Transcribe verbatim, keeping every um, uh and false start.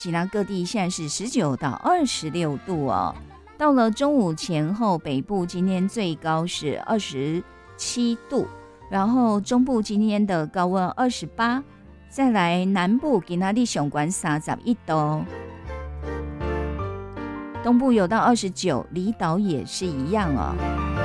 其他各地现在是十九到二十六度哦。到了中午前后，北部今天最高是二十七度，然后中部今天的高温二十八，再来南部今天的上关三十一度，东部有到二十九，离岛也是一样哦。